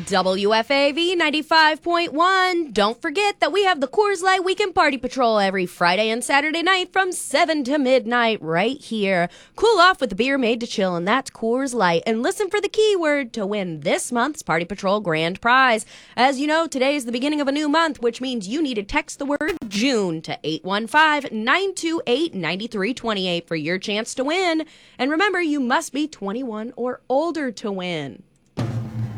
WFAV 95.1. Don't forget that we have the Coors Light Weekend Party Patrol every Friday and Saturday night from 7 to midnight right here. Cool off with a beer made to chill, and that's Coors Light. And listen for the keyword to win this month's Party Patrol grand prize. As you know, today is the beginning of a new month, which means you need to text the word June to 815-928-9328 for your chance to win. And remember, you must be 21 or older to win.